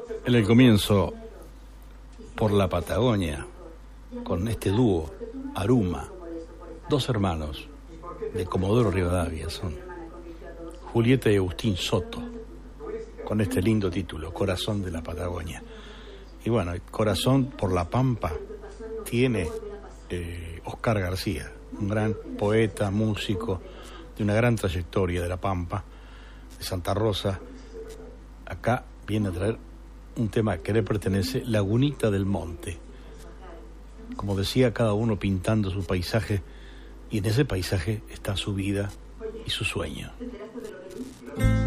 En el comienzo, por la Patagonia, con este dúo, Aruma, dos hermanos de Comodoro Rivadavia son Julieta y Agustín Soto, con este lindo título, Corazón de la Patagonia. Y bueno, Corazón por la Pampa tiene Oscar García, un gran poeta, músico, de una gran trayectoria de la Pampa, de Santa Rosa. Acá viene a traer un tema que le pertenece, Lagunita del Monte. Como decía, cada uno pintando su paisaje, y en ese paisaje está su vida y su sueño.